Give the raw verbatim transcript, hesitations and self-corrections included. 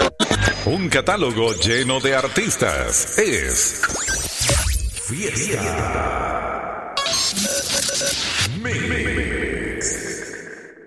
Un catálogo lleno de artistas. Es Fiesta. Me, me,